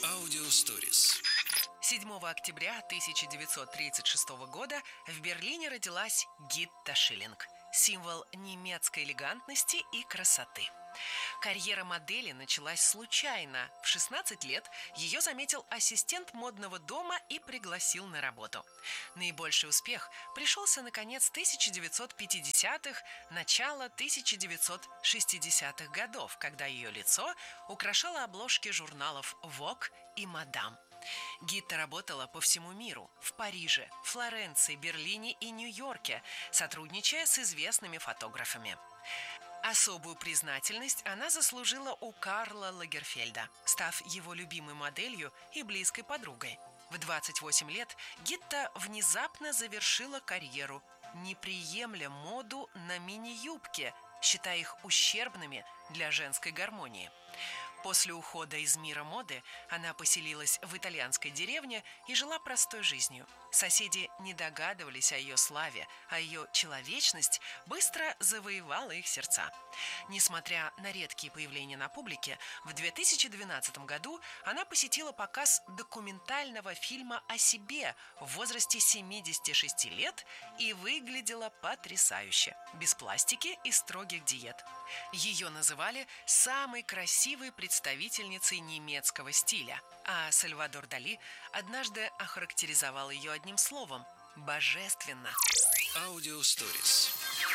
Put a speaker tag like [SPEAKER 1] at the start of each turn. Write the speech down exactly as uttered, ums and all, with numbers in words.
[SPEAKER 1] Аудиосторис.
[SPEAKER 2] седьмого октября тысяча девятьсот тридцать шестого года в Берлине родилась Гитта Шиллинг, символ немецкой элегантности и красоты. Карьера модели началась случайно. В шестнадцать лет ее заметил ассистент модного дома и пригласил на работу. Наибольший успех пришелся на конец тысяча девятьсот пятидесятых, начало тысяча девятьсот шестидесятых годов, когда ее лицо украшало обложки журналов Vogue и Madame. Гитта работала по всему миру – в Париже, Флоренции, Берлине и Нью-Йорке, сотрудничая с известными фотографами. Особую признательность она заслужила у Карла Лагерфельда, став его любимой моделью и близкой подругой. В двадцать восемь лет Гитта внезапно завершила карьеру, не приемля моду на мини-юбки, считая их ущербными для женской гармонии. После ухода из мира моды она поселилась в итальянской деревне и жила простой жизнью. Соседи не догадывались о ее славе, а ее человечность быстро завоевала их сердца. Несмотря на редкие появления на публике, в две тысячи двенадцатом году она посетила показ документального фильма о себе в возрасте семидесяти шести лет и выглядела потрясающе, без пластики и строгих диет. Ее называли самой красивой представительницей немецкого стиля, а Сальвадор Дали однажды охарактеризовал ее одним словом – божественно.
[SPEAKER 1] Аудиосторис.